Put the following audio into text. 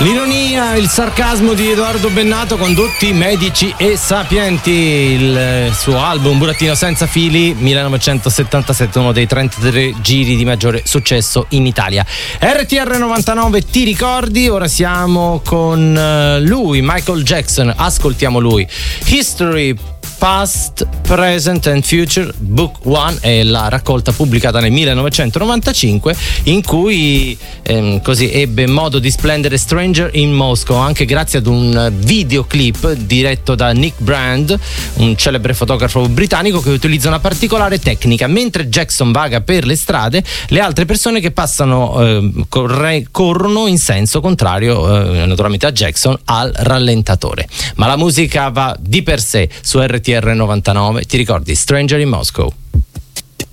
L'ironia, il sarcasmo di Edoardo Bennato, condotti medici e sapienti. Il suo album Burattino senza fili, 1977, uno dei 33 giri di maggiore successo in Italia. RTR 99, ti ricordi? Ora siamo con lui, Michael Jackson. Ascoltiamo lui. History, Past, Present and Future, Book One, è la raccolta pubblicata nel 1995, in cui così ebbe modo di splendere Stranger in Moscow, anche grazie ad un videoclip diretto da Nick Brand, un celebre fotografo britannico che utilizza una particolare tecnica. Mentre Jackson vaga per le strade, le altre persone che passano corrono in senso contrario, naturalmente a Jackson, al rallentatore. Ma la musica va di per sé. Su RTR 99, ti ricordi Stranger in Moscow?